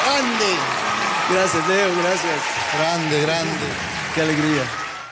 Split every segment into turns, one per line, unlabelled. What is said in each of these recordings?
Grande.
Gracias, Leo, gracias.
Grande, grande.
Qué alegría.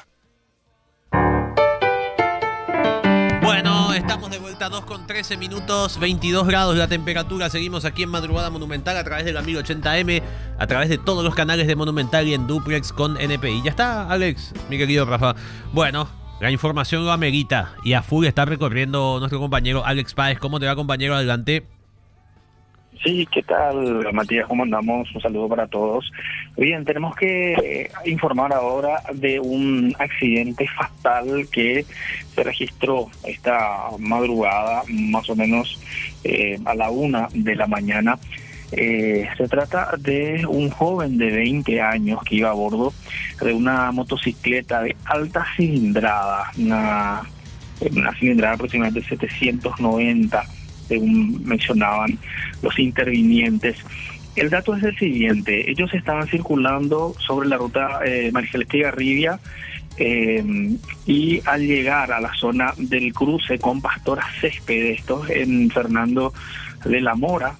Bueno, estamos de vuelta, 2:13, 22 grados la temperatura. Seguimos aquí en Madrugada Monumental a través del amigo 80M, a través de todos los canales de Monumental y en Duplex con NPI. Ya está, Alex, mi querido Rafa. Bueno, la información lo amerita y a full está recorriendo nuestro compañero Alex Páez. ¿Cómo te va, compañero? Adelante.
Sí, ¿qué tal, Matías? ¿Cómo andamos? Un saludo para todos. Bien, tenemos que informar ahora de un accidente fatal que se registró esta madrugada, más o menos a la 1 de la mañana. Se trata de un joven de 20 años que iba a bordo de una motocicleta de alta cilindrada, una cilindrada aproximadamente 790, según mencionaban los intervinientes. El dato es el siguiente: ellos estaban circulando sobre la ruta María Celeste Garribia y al llegar a la zona del cruce con Pastora Céspedes, esto en Fernando de la Mora,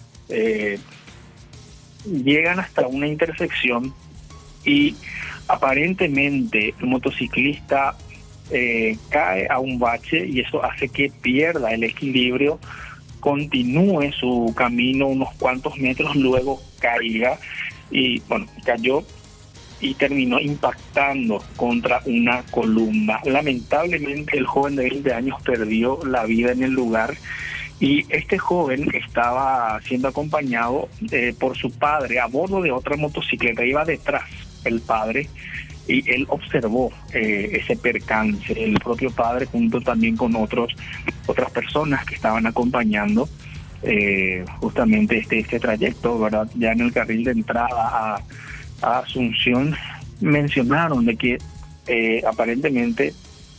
llegan hasta una intersección y aparentemente el motociclista cae a un bache y eso hace que pierda el equilibrio, continúe su camino unos cuantos metros, luego caiga y bueno, cayó y terminó impactando contra una columna. Lamentablemente el joven de 20 años perdió la vida en el lugar y este joven estaba siendo acompañado por su padre a bordo de otra motocicleta. Iba detrás el padre y él observó ese percance. El propio padre, junto también con otras personas que estaban acompañando justamente este trayecto, ¿verdad? Ya en el carril de entrada a Asunción, mencionaron de que aparentemente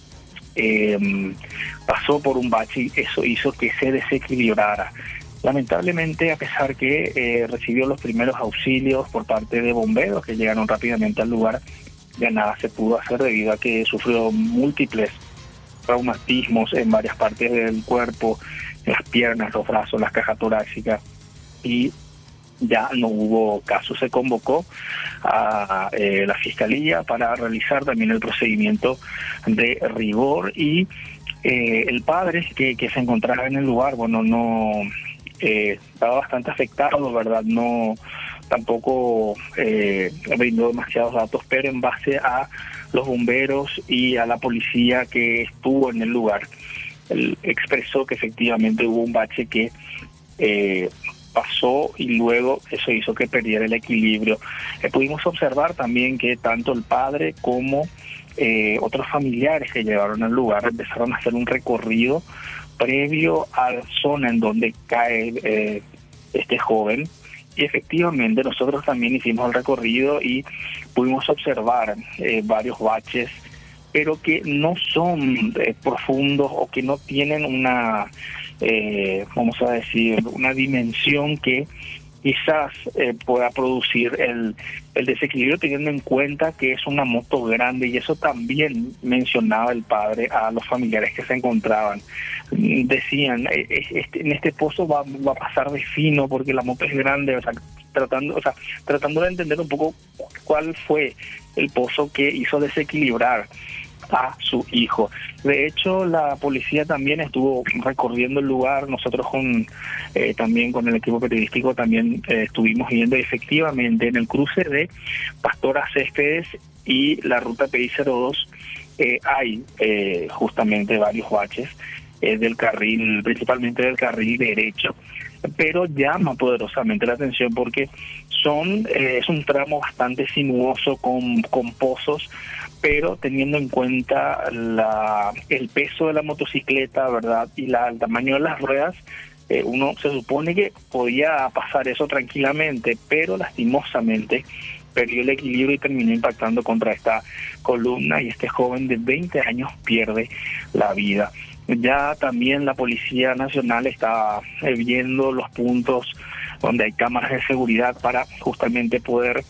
pasó por un bache y eso hizo que se desequilibrara. Lamentablemente, a pesar que recibió los primeros auxilios por parte de bomberos que llegaron rápidamente al lugar, ya nada se pudo hacer debido a que sufrió múltiples traumatismos en varias partes del cuerpo, en las piernas, los brazos, las cajas torácicas, y ya no hubo caso. Se convocó a la Fiscalía para realizar también el procedimiento de rigor y el padre que se encontraba en el lugar, bueno, no estaba bastante afectado, ¿verdad? No tampoco brindó demasiados datos, pero en base a los bomberos y a la policía que estuvo en el lugar, él expresó que efectivamente hubo un bache que pasó y luego eso hizo que perdiera el equilibrio. Pudimos observar también que tanto el padre como otros familiares que llegaron al lugar empezaron a hacer un recorrido previo a la zona en donde cae este joven. Y efectivamente nosotros también hicimos el recorrido y pudimos observar varios baches, pero que no son profundos o que no tienen una, vamos a decir, una dimensión que quizás pueda producir el desequilibrio, teniendo en cuenta que es una moto grande, y eso también mencionaba el padre a los familiares que se encontraban. Decían, en este pozo va a pasar de fino porque la moto es grande, tratando de entender un poco cuál fue el pozo que hizo desequilibrar a su hijo. De hecho, la policía también estuvo recorriendo el lugar. Nosotros también con el equipo periodístico también estuvimos viendo, y efectivamente en el cruce de Pastora Céspedes y la ruta PI-02 hay justamente varios baches del carril, principalmente del carril derecho, pero llama poderosamente la atención porque es un tramo bastante sinuoso con pozos, pero teniendo en cuenta el peso de la motocicleta, ¿verdad? Y el tamaño de las ruedas, uno se supone que podía pasar eso tranquilamente, pero lastimosamente perdió el equilibrio y terminó impactando contra esta columna, y este joven de 20 años pierde la vida. Ya también la Policía Nacional está viendo los puntos donde hay cámaras de seguridad para justamente poder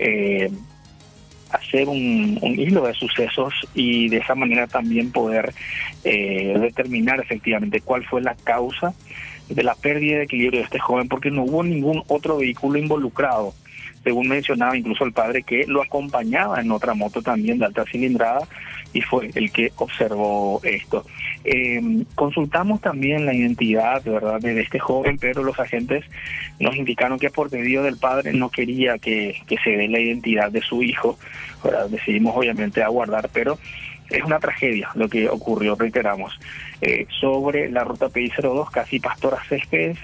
hacer un hilo de sucesos y de esa manera también poder determinar efectivamente cuál fue la causa de la pérdida de equilibrio de este joven, porque no hubo ningún otro vehículo involucrado. según mencionaba incluso el padre, que lo acompañaba en otra moto también de alta cilindrada y fue el que observó esto. Consultamos también la identidad, ¿verdad?, de este joven, pero los agentes nos indicaron que por pedido del padre no quería que se dé la identidad de su hijo, ¿verdad? Decidimos obviamente aguardar, pero es una tragedia lo que ocurrió, reiteramos. Sobre la ruta PI-02, casi Pastora Céspedes,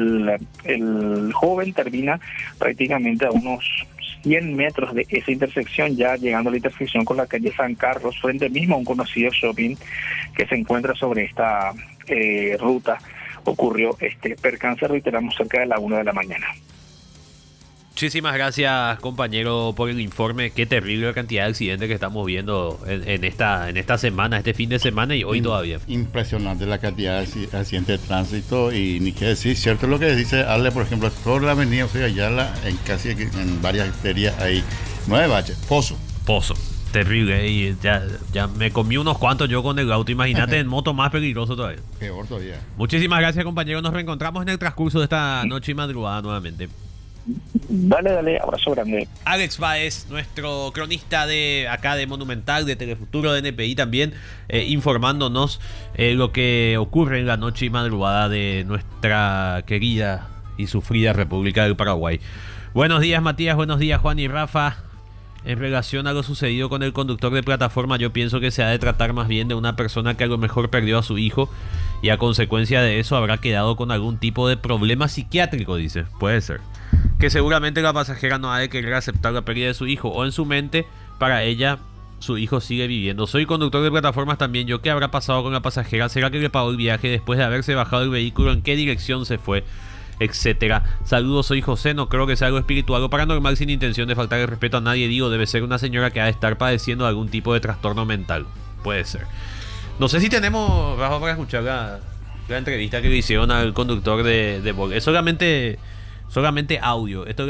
el joven termina prácticamente a unos 100 metros de esa intersección, ya llegando a la intersección con la calle San Carlos, frente mismo a un conocido shopping que se encuentra sobre esta ruta. Ocurrió este percance, reiteramos, cerca de la 1 de la mañana.
Muchísimas gracias, compañero, por el informe. Qué terrible la cantidad de accidentes que estamos viendo en esta semana, este fin de semana y hoy todavía.
Impresionante la cantidad de accidentes de tránsito y ni qué decir. Cierto lo que dice Ale, por ejemplo, toda la avenida José Ayala, en varias arterias hay 9 baches, pozo.
Terrible, y ya me comí unos cuantos yo con el auto. Imagínate en moto, más peligroso todavía.
Peor todavía.
Muchísimas gracias, compañero. Nos reencontramos en el transcurso de esta noche y madrugada nuevamente.
Dale, abrazo grande.
Alex Báez, nuestro cronista de acá de Monumental, de Telefuturo, de NPI también, informándonos lo que ocurre en la noche y madrugada de nuestra querida y sufrida República del Paraguay. Buenos días, Matías, buenos días, Juan y Rafa. En relación a lo sucedido con el conductor de plataforma, yo pienso que se ha de tratar más bien de una persona que a lo mejor perdió a su hijo y a consecuencia de eso habrá quedado con algún tipo de problema psiquiátrico, dice. Puede ser. Que seguramente la pasajera no ha de querer aceptar la pérdida de su hijo, o en su mente, para ella, su hijo sigue viviendo. Soy conductor de plataformas también. ¿Yo qué habrá pasado con la pasajera? ¿Será que le pagó el viaje después de haberse bajado el vehículo? ¿En qué dirección se fue? Etcétera. Saludos, soy José. No creo que sea algo espiritual o paranormal, sin intención de faltar el respeto a nadie. Digo, debe ser una señora que ha de estar padeciendo algún tipo de trastorno mental. Puede ser. No sé si tenemos, Rafa, para escuchar la entrevista que le hicieron al conductor de Volkswagen. Es solamente audio. Esto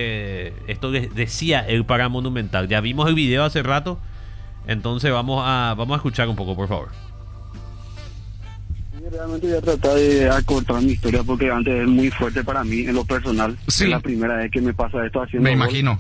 les decía él para Monumental. Ya vimos el video hace rato. Entonces vamos a escuchar un poco, por favor.
Realmente voy a tratar de acortar mi historia porque antes es muy fuerte para mí en lo personal.
Sí.
Es la primera vez que me pasa esto haciendo
Me
gol.
imagino.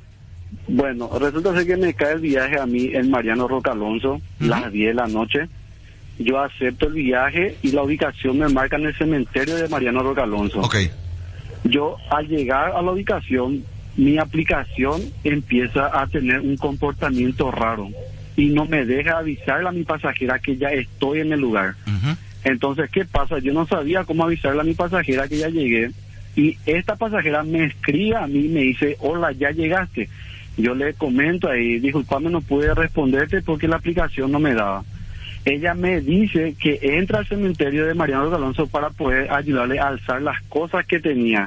Bueno, resulta ser que me cae el viaje a mí en Mariano Roca Alonso, las 10 de la noche. Yo acepto el viaje y la ubicación me marca en el cementerio de Mariano Roca Alonso.
Ok.
Yo, al llegar a la ubicación, mi aplicación empieza a tener un comportamiento raro y no me deja avisarle a mi pasajera que ya estoy en el lugar.
Ujú.
Entonces, ¿qué pasa? Yo no sabía cómo avisarle a mi pasajera que ya llegué y esta pasajera me escribe a mí y me dice, hola, ya llegaste. Yo le comento ahí, disculpame, no pude responderte porque la aplicación no me daba. Ella me dice que entra al cementerio de Mariano Alonso para poder ayudarle a alzar las cosas que tenía.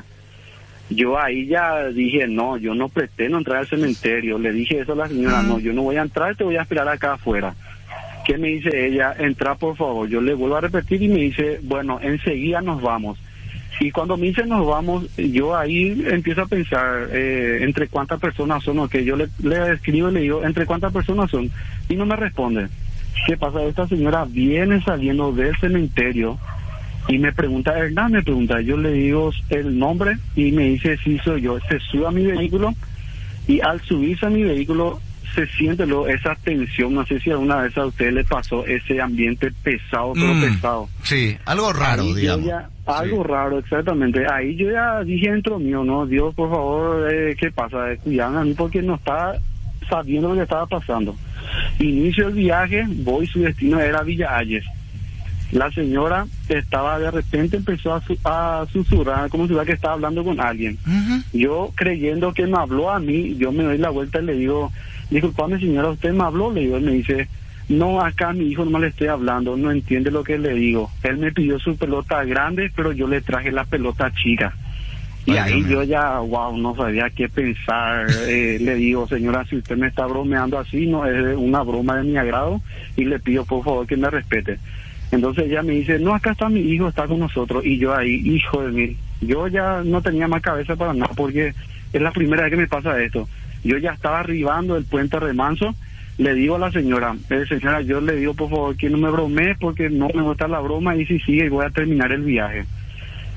Yo ahí ya dije, no, yo no pretendo entrar al cementerio. Le dije eso a la señora, no, yo no voy a entrar, te voy a esperar acá afuera. ¿Qué me dice ella? Entra, por favor. Yo le vuelvo a repetir y me dice, bueno, enseguida nos vamos. Y cuando me dice nos vamos, yo ahí empiezo a pensar entre cuántas personas son, o que yo le escribo y le digo, ¿entre cuántas personas son? Y no me responde. ¿Qué pasa? Esta señora viene saliendo del cementerio y me pregunta, Hernán, me pregunta, yo le digo el nombre y me dice, sí, soy yo. Se sube a mi vehículo y al subirse a mi vehículo se siente luego esa tensión. No sé si alguna vez a usted le pasó ese ambiente pesado, pero pesado.
Sí, algo raro,
Ahí
digamos.
Algo raro, exactamente. Ahí yo ya dije dentro mío, no, Dios, por favor, ¿qué pasa? Cuidan a mí porque no estaba sabiendo lo que estaba pasando. Inicio el viaje, voy, su destino era Villa Ayes. La señora estaba, de repente empezó a susurrar, como si fuera que estaba hablando con alguien. Yo, creyendo que me habló a mí, yo me doy la vuelta y le digo, disculpame señora, ¿usted me habló? Le digo, él me dice, no, acá a mi hijo no le estoy hablando, no entiende lo que le digo. Él me pidió su pelota grande, pero yo le traje la pelota chica. Y
Ay,
ahí
Dios
yo ya, wow, no sabía qué pensar. Le digo, señora, si usted me está bromeando así, no es una broma de mi agrado, y le pido por favor que me respete. Entonces ella me dice, no, acá está mi hijo, está con nosotros. Y yo ahí, hijo de mí, yo ya no tenía más cabeza para nada, porque es la primera vez que me pasa esto. Yo ya estaba arribando el puente Remanso, le digo a la señora, señora, yo le digo por favor que no me bromee porque no me gusta la broma y si sigue voy a terminar el viaje.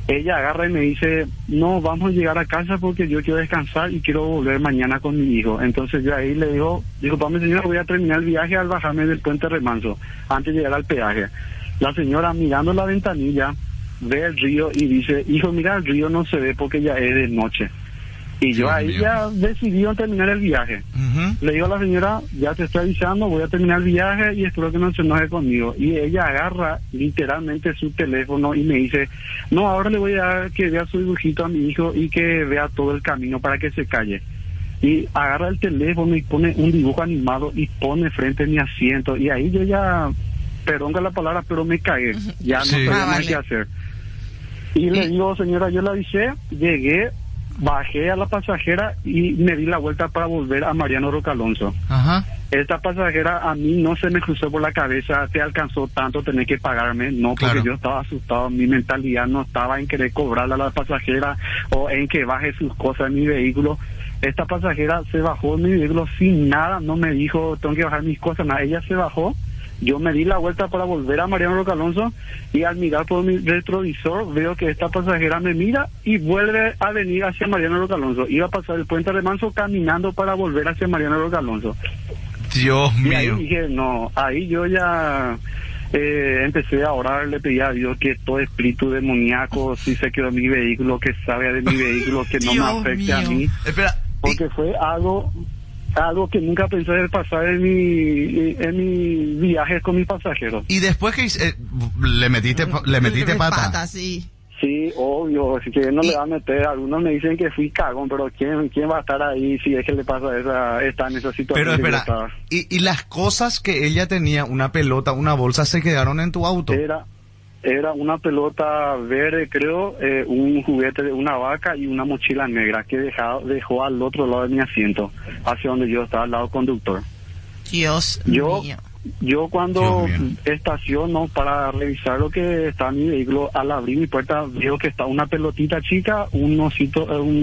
ella agarra y me dice, no, vamos a llegar a casa porque yo quiero descansar y quiero volver mañana con mi hijo. Entonces yo ahí le digo, disculpame señora, voy a terminar el viaje al bajarme del puente Remanso, antes de llegar al peaje. La señora mirando la ventanilla, ve el río y dice, hijo, mira, el río no se ve porque ya es de noche. Y yo
Dios
ahí
mío.
ya decidí terminar el viaje.
Ujú.
Le digo a la señora, ya te estoy avisando, voy a terminar el viaje y espero que no se enoje conmigo. Y ella agarra literalmente su teléfono y me dice, no, ahora le voy a dar que vea su dibujito a mi hijo y que vea todo el camino para que se calle. Y agarra el teléfono y pone un dibujo animado y pone frente a mi asiento. Y ahí yo ya, perdón con la palabra, pero me cagué. Ya no
Sí.
sabía
Ah,
más
vale.
qué hacer. Y le digo, señora, yo la avisé, llegué, bajé a la pasajera y me di la vuelta para volver a Mariano Roca Alonso.
Ajá.
Esta pasajera a mí no se me cruzó por la cabeza, te alcanzó tanto tener que pagarme, no, porque
Claro.
yo estaba asustado, mi mentalidad no estaba en querer cobrarle a la pasajera o en que baje sus cosas en mi vehículo. Esta pasajera se bajó en mi vehículo sin nada, no me dijo tengo que bajar mis cosas, nada, ella se bajó. Yo me di la vuelta para volver a Mariano Roca Alonso y al mirar por mi retrovisor veo que esta pasajera me mira y vuelve a venir hacia Mariano Roca Alonso. Iba a pasar el puente Remanso caminando para volver hacia Mariano Roca Alonso.
Dios
Y ahí
mío.
dije, no, ahí yo ya empecé a orar, le pedí a Dios que todo espíritu demoníaco, si se quedó en mi vehículo, que salga de mi vehículo, que no me
Dios
afecte a
mío.
mí,
Espera.
porque fue algo que nunca pensé de pasar en mi viaje con mis pasajeros.
Y después que le metiste pata.
Sí.
Sí, obvio, así que no le va a meter. Algunos me dicen que fui cagón, pero ¿quién va a estar ahí si es que le pasa está en esa situación?
Pero
que yo
espera,
estaba?
y las cosas que ella tenía, una pelota, una bolsa, se quedaron en tu auto.
Era una pelota verde, creo, un juguete de una vaca y una mochila negra que dejó al otro lado de mi asiento, hacia donde yo estaba, al lado conductor.
Dios
Yo
mío.
Cuando
Dios mío.
estaciono para revisar lo que está en mi vehículo, al abrir mi puerta veo que está una pelotita chica, un osito,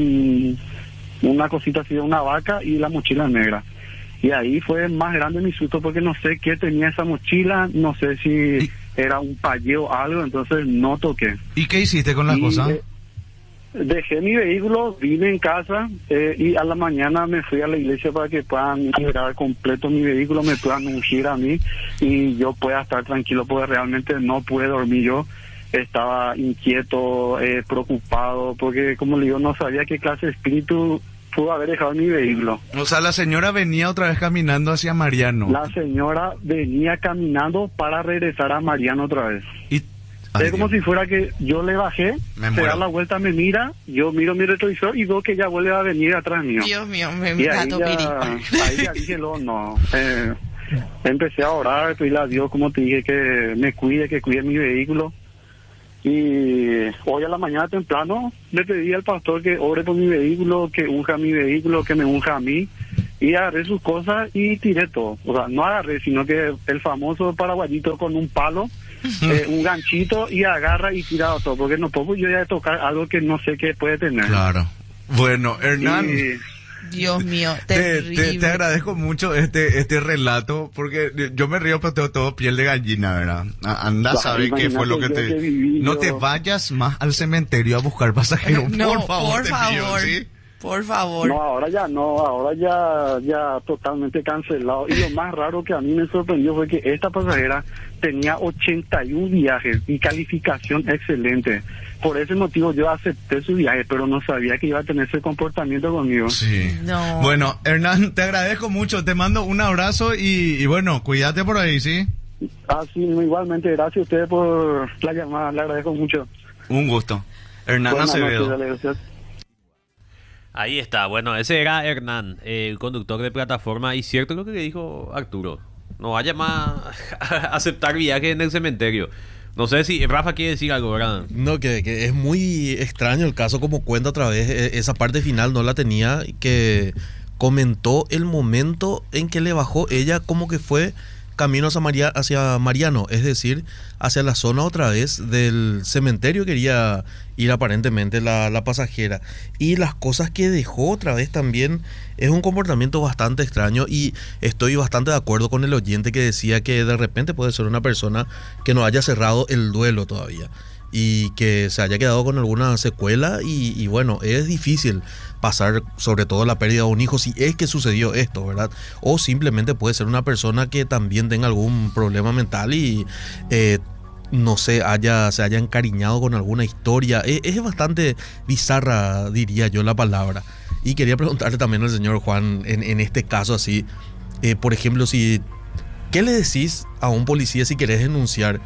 una cosita así de una vaca y la mochila negra. Y ahí fue más grande mi susto porque no sé qué tenía esa mochila, no sé si era un payé o algo, entonces no toqué.
¿Y qué hiciste con las
Y,
cosas?
dejé mi vehículo, vine en casa y a la mañana me fui a la iglesia para que puedan liberar completo mi vehículo, me puedan ungir a mí y yo pueda estar tranquilo porque realmente no pude dormir yo. Estaba inquieto, preocupado, porque como le digo, no sabía qué clase de espíritu pudo haber dejado en mi vehículo.
O sea, la señora venía otra vez caminando hacia Mariano.
La señora venía caminando para regresar a Mariano otra vez.
Y... Ay,
Es como
Dios.
si fuera que yo le bajé,
Me
se
muero.
da la vuelta, me mira, yo miro mi retrovisor y veo que ella vuelve a venir atrás mío.
Dios mío, me
Y ahí
gato
ahí ya dije, no, empecé a orar, pedirle a Dios, como te dije, que me cuide, que cuide mi vehículo. Y hoy a la mañana temprano le pedí al pastor que ore por mi vehículo, que unja mi vehículo, que me unja a mí. Y agarré sus cosas y tiré todo. O sea, no agarré, sino que el famoso paraguayito con un palo, un ganchito, y agarra y tira todo. Porque no puedo yo ya tocar algo que no sé qué puede tener.
Claro. Bueno, Hernán,
Y-
Dios mío,
te
terrible.
agradezco mucho este relato, porque yo me río, pero tengo todo piel de gallina, ¿verdad? Anda a
Claro,
saber qué fue lo que
imagínate
te...
yo que viví,
No
yo-
te vayas más al cementerio a buscar pasajeros,
No,
por favor, te pido,
favor.
¿sí?
Por favor.
No, ahora ya totalmente cancelado. Y lo más raro que a mí me sorprendió fue que esta pasajera tenía 81 viajes y calificación excelente. Por ese motivo yo acepté su viaje, pero no sabía que iba a tener ese comportamiento conmigo.
Sí.
No.
Bueno, Hernán, te agradezco mucho, te mando un abrazo y bueno, cuídate por ahí, ¿sí?
Así, igualmente, gracias a ustedes por la llamada, le agradezco mucho.
Un gusto. Hernán
Buenas
Acevedo.
noches, dale, gracias.
Ahí está, bueno, ese era Hernán, el conductor de plataforma, y cierto lo que le dijo Arturo, no vaya más a aceptar viajes en el cementerio. No sé si Rafa quiere decir algo, ¿verdad?
No, que es muy extraño el caso, como cuenta otra vez, esa parte final no la tenía, que comentó el momento en que le bajó ella, como que fue camino hacia Mariano, es decir, hacia la zona otra vez del cementerio quería ir aparentemente la pasajera, y las cosas que dejó otra vez también es un comportamiento bastante extraño, y estoy bastante de acuerdo con el oyente que decía que de repente puede ser una persona que no haya cerrado el duelo todavía y que se haya quedado con alguna secuela y bueno, es difícil pasar sobre todo la pérdida de un hijo si es que sucedió esto, ¿verdad? O simplemente puede ser una persona que también tenga algún problema mental y no sé, se haya encariñado con alguna historia. Es bastante bizarra, diría yo, la palabra. Y quería preguntarle también al señor Juan, en este caso así, por ejemplo, ¿qué le decís a un policía si querés denunciar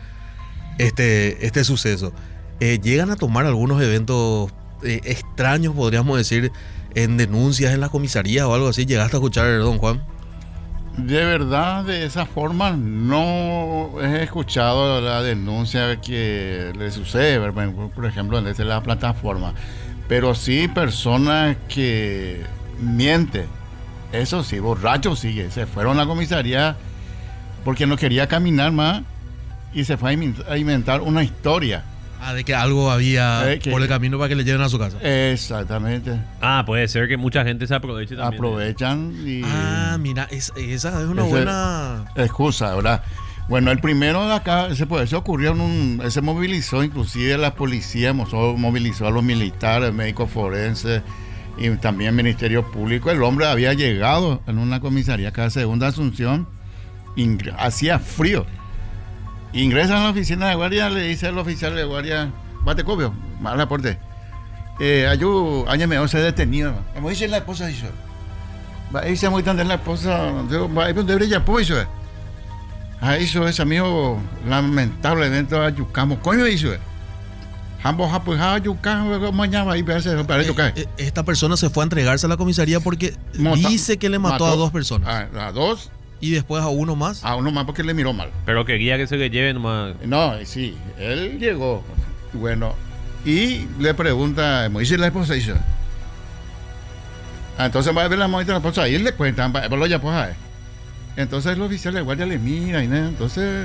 este suceso? ¿Llegan a tomar algunos eventos extraños, podríamos decir, en denuncias en las comisarías o algo así? ¿Llegaste a escuchar, don Juan?
De verdad, de esa forma no he escuchado la denuncia que le sucede, por ejemplo, desde la plataforma, pero sí personas que mienten, eso sí, borrachos sigue, se fueron a la comisaría porque no quería caminar más y se fue a inventar una historia.
De que algo había por el camino para que le lleven a su casa.
Exactamente.
Puede ser que mucha gente se aproveche también.
Aprovechan y...
mira, esa es una buena...
excusa, ¿verdad? Bueno, el primero de acá, se ocurrió se movilizó inclusive la policía, movilizó a los militares, médicos forenses y también Ministerio Público. El hombre había llegado en una comisaría acá de Segunda Asunción, hacía frío. Ingresa en la oficina de guardia, le dice al oficial de guardia, bate copio, mal aporte. Añame 11 detenido. Como dice la esposa, dice, va a irse muy tan de la esposa, va a ir donde brilla, pues, eso. Eso es, amigo, lamentablemente, ayucamos, coño, eso. Ambos apujados, ayucamos, mañana, ahí para ayucar.
Esta persona se fue a entregarse a la comisaría porque dice que le mató a 2 personas.
A 2.
Y después a uno más.
A uno más porque le miró mal.
Pero quería que se le lleve nomás.
No, sí, él llegó. Bueno, y le pregunta, ¿me dice la esposa? Dice. Entonces va a ver la mujer de la esposa y le cuentan, entonces el oficial de guardia le mira y nada, entonces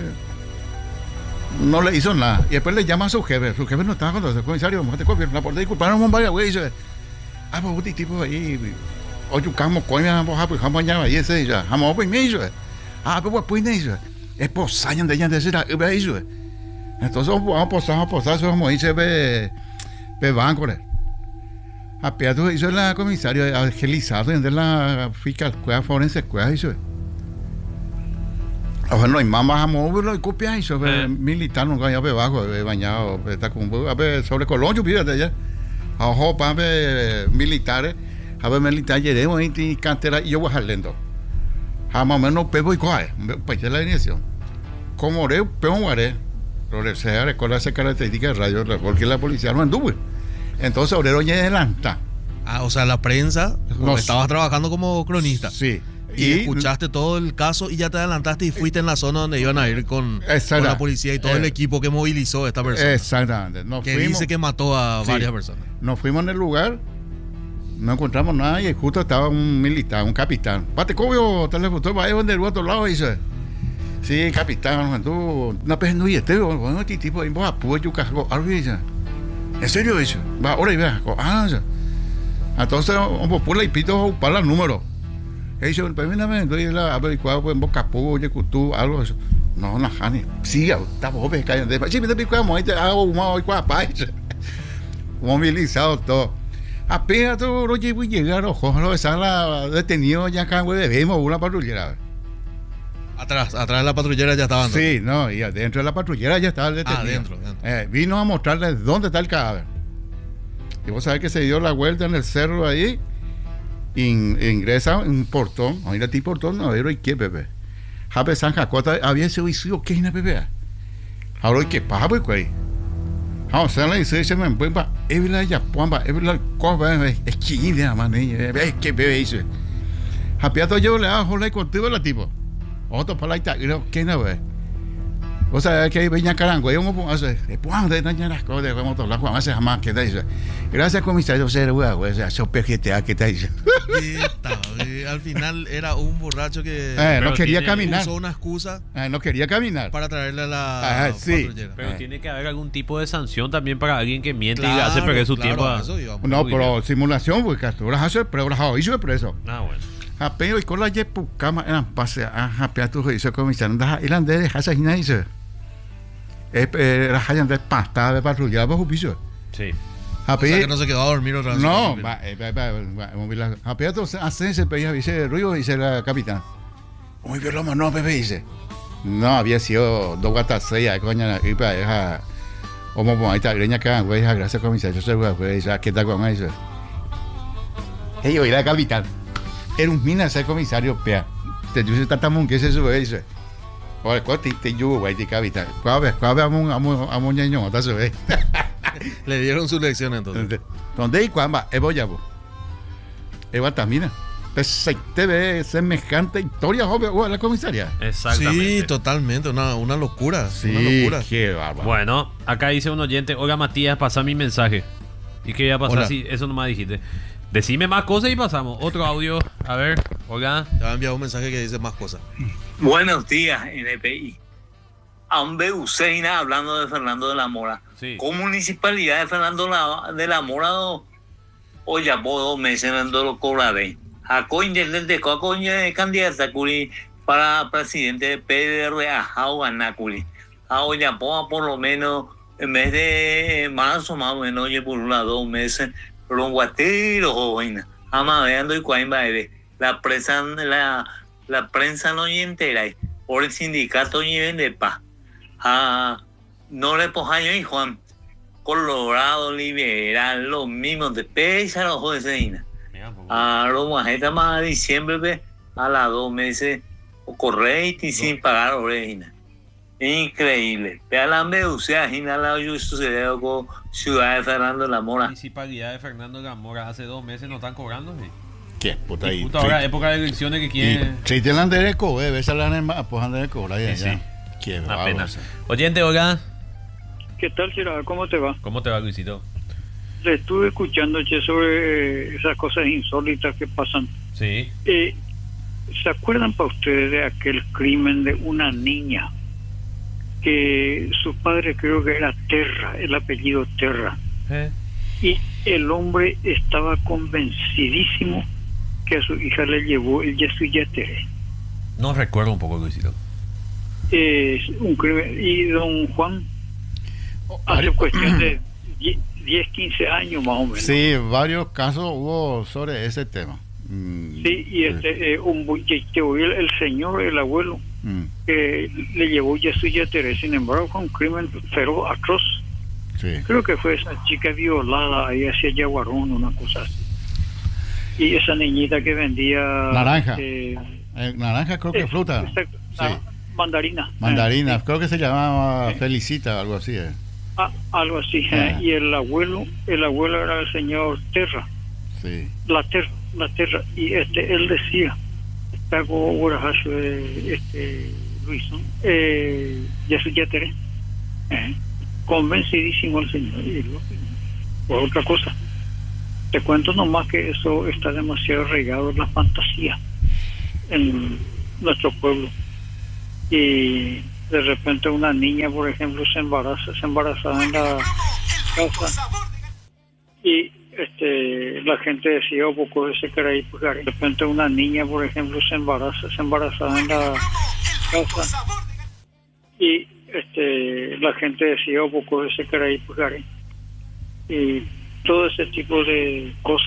no le hizo nada. Y después le llama a su jefe no estaba con los comisarios, no te copias, la puerta disculparon, no vaya, güey, dice. Pues tipo ahí. Oye, camo, coño, pues mañana y ese ya, vamos pues me hizo. Pues me hizo. Es posañan de ella será hizo. Entonces vamos a posar, como dice be banco. A Pedro hizo la comisaria agilizado de la fiscal cueva forense cueva hizo. Ojo, no hay más vamos lo copia hizo militar no gana bajo bañado está con sobre Colón, yo pídate ya. Ojo, pa militares. A ver, militar, lleguemos y cantera y yo voy jalando. Jamás menos pego y coge. Pues ya la inicio. Como reo, pego guaré. Pero se recuerda esa característica de radio, porque la policía no anduvo. Entonces, obrero ya adelanta.
O sea, la prensa, estabas trabajando como cronista.
Sí.
Y escuchaste todo el caso y ya te adelantaste y fuiste en la zona donde iban a ir con la policía y todo el equipo que movilizó a esta persona.
Exactamente.
Dice que mató a varias personas.
Nos fuimos en el lugar. No encontramos nada y justo estaba un militar, un capitán. Bate cobio, teléfono, va a ir del otro lado y dice, sí, capitán, tú, no pues no y bueno, este tipo de apoyo, algo dice. ¿En serio dice? Va, ahora y vea, entonces, por la y pito para el número. Y dice, permítame, entonces la averiguado en boca apoyo, cutú, algo eso. No, Jani, siga, estamos cayendo. Sí, me picamos, ahí te hago humado y cuapa, movilizado todo. Apenas todo lo llevo y llegar, ojo, lo la detenido ya acá, güey, vemos una patrullera.
Atrás de la patrullera ya estaban.
Sí, no, y adentro de la patrullera ya estaba el detenido.
Adentro.
Vino a mostrarles dónde está el cadáver. Y vos sabés que se dio la vuelta en el cerro ahí, ingresa en un portón, ahí la tipo portón, no, pero ¿y qué, Pepe? Jape San Jacota, había ese vicio, ¿qué es una Pepe? Ahora, ¿y qué pasa, pues, güey? Vamos a dice, se me empuja, evila ya pomba, evila coba, es que idea, man, es que bebe eso. Hapiato yo le hago la contigo la tipo. Otro para la ita, ¿qué no ve? O sea, que venía carango, yo me pongo a hacer, pues de dañar las cosas, vamos a hablar con más jamás que dice. Gracias, comisario, se güey, o sea, yo PGTA, ¿qué te dice?
Al final era un borracho que
no quería caminar.
Usó una excusa.
No quería caminar.
Para traerle a la patrullera.
Pero tiene que haber algún tipo de sanción también para alguien que miente y hace perder su tiempo.
No, pero simulación, pues, tú las haces, pero las hago, hizo preso.
Bueno.
Pero y con la yepucama eran pase a hapear tu juicio comisario, anda irán de dejar esa dice. Era hayan de pasta de patrulla bajo piso.
Sí.
O sea que no se quedó a dormir otra vez.
No, Happy entonces hace ese pedía dice ruido dice la capitán. Muy bien, Loma, no, Pepe dice. No, había sido dos gatas seis, coña, y para dejar. Como por ahí está, greña que güey, gracias comisario, se güey, ya ¿qué tal con eso? Hey, oye, la capitán. Era un mina ese comisario, pea. Te dice tatamón que se sube dice. Oye, ¿cuál te yugo, güey, de capitán? ¿Cuál amo ñaño, está sube?
Le dieron su lección entonces.
¿Dónde y cuándo va? Voy a vos. Tamina. Te ve semejante historia, joven, la comisaria.
Exactamente.
Sí, totalmente, una locura.
Sí,
una locura.
qué bárbaro.
Bueno, acá dice un oyente, oiga Matías, pasa mi mensaje. ¿Y qué iba a pasar
Hola.
si eso nomás dijiste? Decime más cosas y pasamos. Otro audio, a ver, oiga.
Te va a enviar un mensaje que dice más cosas.
Buenos días, NPI. Ambe Useina hablando de Fernando de la Mora.
Sí.
¿Con municipalidad de Fernando de la Mora o ya por 2 meses no lo cobraré? A coña de candidata curi para presidente de PDR a Jauanaculi. A ya por lo menos en mes de marzo más o menos oye por 1 a 2 meses pero un guatero joven. Amadeando y cuaimba la prensa no y entera por el sindicato y de paz. No le pojaño y Juan Colorado liberal los mismos de pesa los jueces a los majetas más de diciembre a las 2 meses o correcto y sin pagar orejina. Increíble. Vea la Medusa, la sucedió con Ciudad de Fernando de la Mora.
Municipalidad de Fernando de la Mora hace 2 meses no están cobrando. ¿Sí?
Qué puta ahí.
Puta, ahora época de elecciones que quieren.
Si te la han de cobrar, ves a la en pues han de cobrar ya.
Sí.
Qué
Una
bárbaro.
pena. Oyente, oiga.
¿Qué tal, Gerardo? ¿Cómo te va?
¿Cómo te va, Luisito?
Le estuve escuchando sobre esas cosas insólitas que pasan.
Sí.
¿Se acuerdan para ustedes de aquel crimen de una niña que su padre creo que era Terra, el apellido Terra, y el hombre estaba convencidísimo que a su hija le llevó el Yasuyatere?
No recuerdo un poco, Luisito.
Un crimen, y don Juan hace cuestión de 10, 15 años más o menos.
Sí, varios casos hubo sobre ese tema.
Sí, y el señor, el abuelo, que le llevó Yasuyatere, sin embargo fue un crimen feroz, atroz.
Sí.
Creo que fue esa chica violada ahí hacia Yaguarón, una cosa así. Y esa niñita que vendía
naranja. Naranja creo que fruta.
Exacto.
Sí.
Mandarina.
Mandarina, creo que se llamaba Felicita, algo así.
Algo así. Y el abuelo era el señor Terra.
Sí.
La Terra. Y él decía, Pago Urajacho, Luis, Yasuyatere. Convencidísimo el señor. Y por otra cosa, te cuento nomás que eso está demasiado regado en la fantasía en nuestro pueblo. Y de repente una niña, por ejemplo, se embaraza en la casa y la gente decía poco ese caray, pues de repente una niña, por ejemplo, se embaraza en la casa y la gente decía poco ese caray, pues y todo ese tipo de cosas